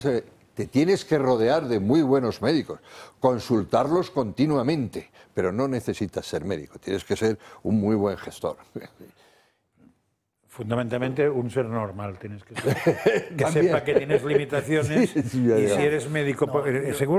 Te tienes que rodear de muy buenos médicos, consultarlos continuamente, pero no necesitas ser médico, tienes que ser un muy buen gestor. Fundamentalmente un ser normal tienes que ser, que sepa que tienes limitaciones y si eres médico, seguro